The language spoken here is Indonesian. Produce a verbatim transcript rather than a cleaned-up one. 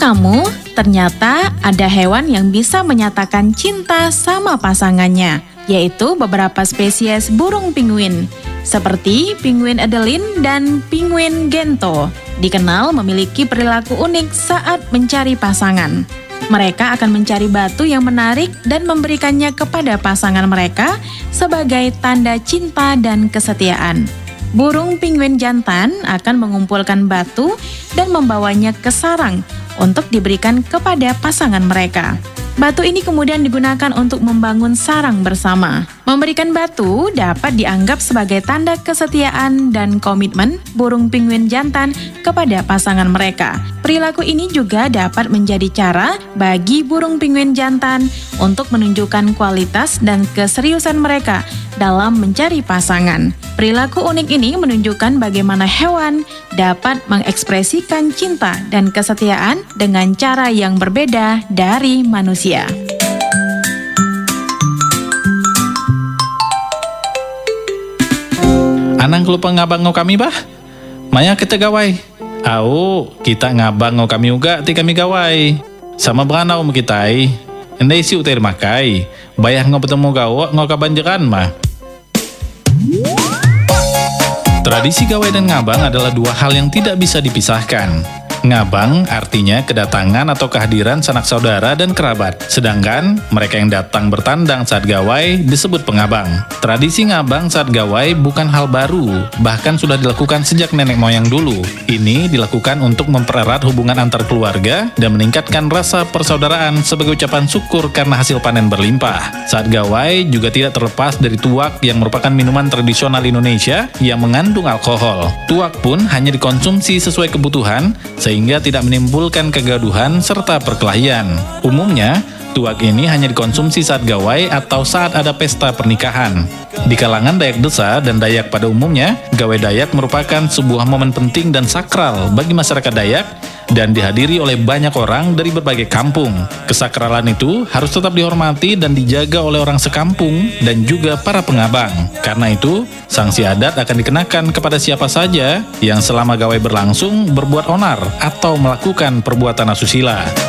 kamu, ternyata ada hewan yang bisa menyatakan cinta sama pasangannya, yaitu beberapa spesies burung pinguin, seperti pinguin Adeline dan pinguin Gento, dikenal memiliki perilaku unik saat mencari pasangan. Mereka akan mencari batu yang menarik dan memberikannya kepada pasangan mereka sebagai tanda cinta dan kesetiaan. Burung pinguin jantan akan mengumpulkan batu dan membawanya ke sarang untuk diberikan kepada pasangan mereka. Batu ini kemudian digunakan untuk membangun sarang bersama. Memberikan batu dapat dianggap sebagai tanda kesetiaan dan komitmen burung pinguin jantan kepada pasangan mereka. Perilaku ini juga dapat menjadi cara bagi burung pinguin jantan untuk menunjukkan kualitas dan keseriusan mereka dalam mencari pasangan. Perilaku unik ini menunjukkan bagaimana hewan dapat mengekspresikan cinta dan kesetiaan dengan cara yang berbeda dari manusia. Anang lupa ngabang ngo kami bah? Maya kita gawai. Au, kita ngabang ngo kami uga ti kami gawai. Sama beranau mo kitai. Endai si utir makai. Bayah ngo bertemu gawa ngo kabanjaran mah. Tradisi gawai dan ngabang adalah dua hal yang tidak bisa dipisahkan. Ngabang artinya kedatangan atau kehadiran sanak saudara dan kerabat. Sedangkan mereka yang datang bertandang saat gawai disebut pengabang. Tradisi ngabang saat gawai bukan hal baru, bahkan sudah dilakukan sejak nenek moyang dulu. Ini dilakukan untuk mempererat hubungan antar keluarga dan meningkatkan rasa persaudaraan sebagai ucapan syukur karena hasil panen berlimpah. Saat gawai juga tidak terlepas dari tuak yang merupakan minuman tradisional Indonesia yang mengandung alkohol. Tuak pun hanya dikonsumsi sesuai kebutuhan, sehingga tidak menimbulkan kegaduhan serta perkelahian. Umumnya, tuak ini hanya dikonsumsi saat gawai atau saat ada pesta pernikahan. Di kalangan Dayak Desa dan Dayak pada umumnya, gawai Dayak merupakan sebuah momen penting dan sakral bagi masyarakat Dayak dan dihadiri oleh banyak orang dari berbagai kampung. Kesakralan itu harus tetap dihormati dan dijaga oleh orang sekampung dan juga para pengabang. Karena itu, sanksi adat akan dikenakan kepada siapa saja yang selama gawai berlangsung berbuat onar atau melakukan perbuatan asusila.